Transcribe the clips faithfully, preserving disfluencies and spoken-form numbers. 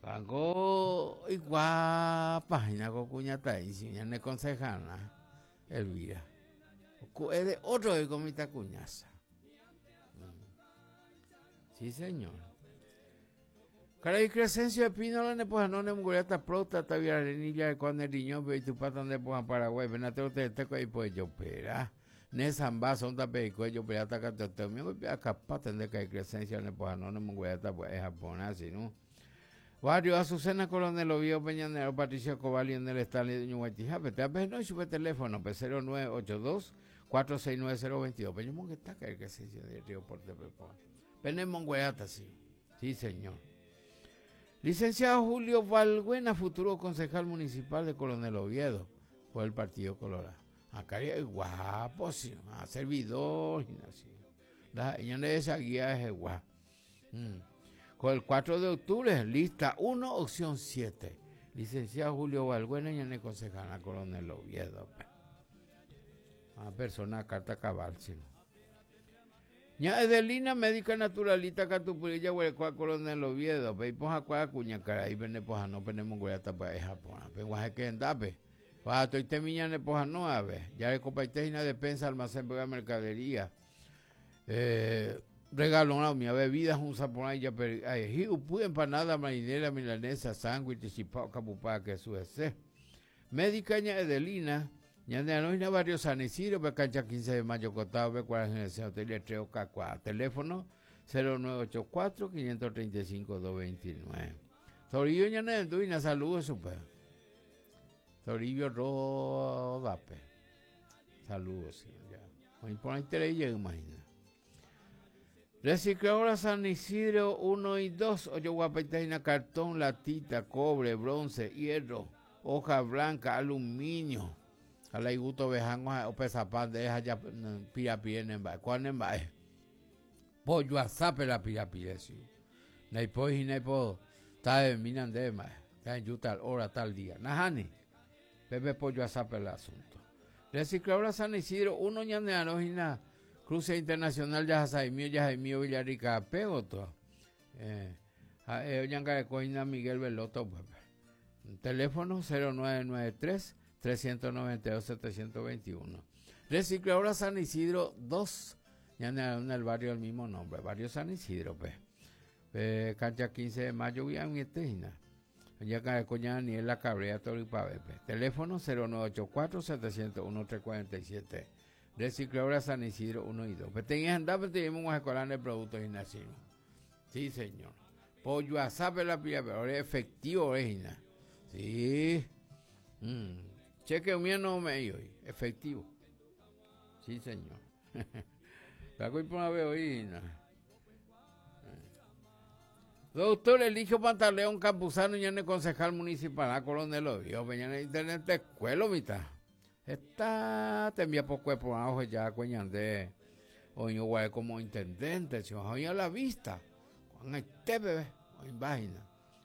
Pango igual página con cuñata y si ne concejana Elvira. Es de otro de comita cuñaza. Sí, señor. Caray, Crescencio de Pino, ne pues no ne mugureta prota, tavia renilla con el riñón, pero tu pata de pues Paraguay, venate usted te coi pues yo pera. Ne samba son da pe cuello pero ataca todo me voy a capaz de que Crescencio ne pues no ne mugureta pues es japonés, ¿no? Barrio Azucena Coronel Oviedo Peñanero Patricia Cobali en el Stanley de Ñuhuatija, pero a veces no sube teléfono, pues cero nueve ocho dos cuatro seis nueve cero dos dos. Pero que está que Crescencio de Río Porte Pepo. Penemos Guayata, sí. Sí, señor. Licenciado Julio Valbuena, futuro concejal municipal de Coronel Oviedo, por el Partido Colorado. Acá es guapo, sí, a servidor, y así. La de esa guía es guapo. Mm. Con el cuatro de octubre, lista uno, opción siete. Licenciado Julio Valbuena, y en el concejal Coronel Oviedo. Una persona, carta cabal, sí. Ya Edelina, médica naturalista, Catupurilla, Huecuá, Coronel Oviedo, pe, y poja cuá, cuña, cara, y vene poja, no tenemos guayata para el Japón, pe, guaje que endape, para estoy temiña, ne poja, no, a ver, ya le comparté una despensa, almacén, pega mercadería, eh, regaló a mi bebida, un sapón, ya, pero, ay, upu, empanada, marinera, milanesa, sándwich, chipao, capupá, que su ese, médica, ya Edelina, ya de anoche en Barrio San Isidro, pe cancha quince de mayo, cotado, pe cuál es el hotel tres K cuatro, teléfono cero nueve ocho cuatro, cinco tres cinco, dos dos nueve. Toribio ya no es duina, saludos, super. Toribio Rodape. Saludos, sí, ya. Hoy por ahí te llega, imagina. Recicladora San Isidro uno y dos, ocho guapetaina, cartón, latita, cobre, bronce, hierro, hoja blanca, aluminio. A la iguto vejango o pesapán de esa ya pirapien en ba cuán en ba pollo asape la pirapie sí nay po y nay po ta en minan de ma ta en yutal hora tal día najani bebe pollo asape el asunto recicladora San Isidro uno ñane anojina cruce internacional ya Jaimio ya Jaimio Villarrica pegoto eh eh ñanga de coina Miguel Veloto teléfono cero nueve nueve tres tres nueve dos, siete dos uno. Recicladora San Isidro dos, ya en el, en el barrio del mismo nombre, barrio San Isidro, pues. Pe, cancha quince de mayo, voy a mi esquina. Ya que coña ni en la Cabrera, Toripabe. Teléfono cero nueve ocho cuatro, siete cero uno, tres cuatro siete. Recicladora San Isidro uno y dos. Pero tenías andar, pero teníamos un escolar de productos gimnasios. Sí, señor. Pollo asape la pilla, pero es efectivo, original. Sí. Mm. Cheque mío no me hoy, efectivo. Sí, señor. La voy por una vez hoy. Doctor Eligio Pantaleón Campuzano, ya en el concejal municipal, a Coronel Oviedo, mañana en internet de escuela, mitad. Está, te envía poco de programa, ya, coñan de, hoy yo voy como intendente, si hoy a la vista, con este bebé, hoy imagina.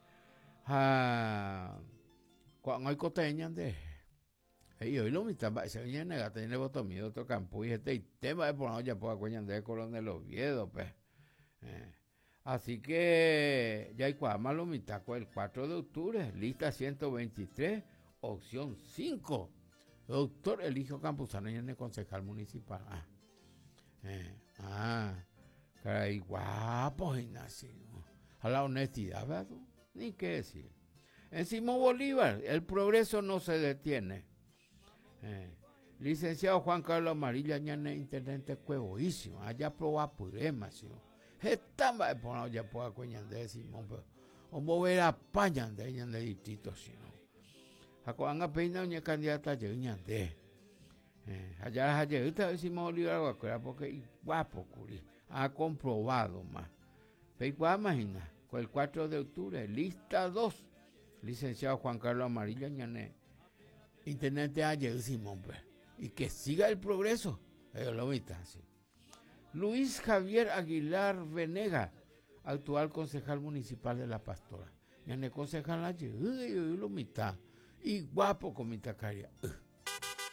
Ah, cuando hay coteñan de. Y hoy lo mitad va a ser una negata en el botón mío otro campo y este tema de por no ya puedo coñan de Coronel Oviedo, pues. Eh. Así que ya hay cuadra lo mitad con el cuatro de octubre, lista ciento veintitrés, opción cinco. Doctor Eligio Campuzano y en el concejal municipal. Ah, eh. ah caray, guapo, Ignacio. A la honestidad, ¿verdad? Ni qué decir. En Simón Bolívar, el progreso no se detiene. Eh, licenciado Juan Carlos Amarilla, ñane intendente cuevoísimo, allá proba purema, sí. Estamba de poner ya pueda coñan de Simón, pero o mover a pañan de ñan de distrito, sí, no. Acuan a peinar una candidata de ñan de. Eh, allá allá está Simón Bolívar, porque guapo, curi, ha comprobado más. Pero igual imagina, con el cuatro de octubre, lista dos, licenciado Juan Carlos Amarilla, ñane intendente ayer Simón, pues, y que siga el progreso. Ellos lo viste así. Luis Javier Aguilar Venega, actual concejal municipal de La Pastora. Ya ne concejal ayer, lo mitad. Y guapo con mi tacaria.